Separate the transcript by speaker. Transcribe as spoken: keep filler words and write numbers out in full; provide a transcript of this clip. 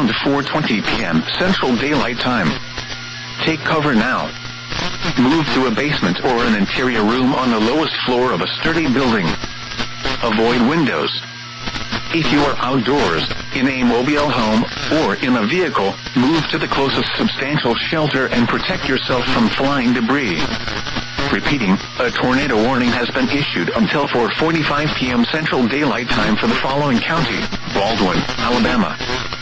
Speaker 1: around four twenty p m Central Daylight Time. Take cover now. Move to a basement or an interior room on the lowest floor of a sturdy building. Avoid windows. If you are outdoors, in a mobile home, or in a vehicle, move to the closest substantial shelter and protect yourself from flying debris. Repeating, a tornado warning has been issued until four forty-five p m Central Daylight Time for the following county: Baldwin, Alabama,